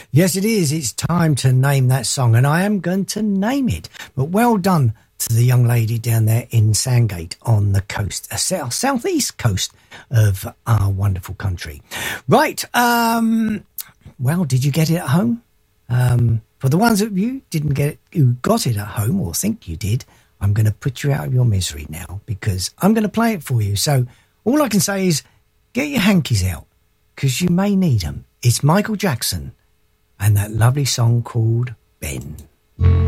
Yes, it is. It's time to name that song, and I am going to name it. But well done to the young lady down there in Sandgate on the coast, southeast coast of our wonderful country. Right. Well, did you get it at home? For the ones of you didn't get it, who got it at home or think you did, I'm going to put you out of your misery now because I'm going to play it for you. So all I can say is get your hankies out because you may need them. It's Michael Jackson and that lovely song called Ben.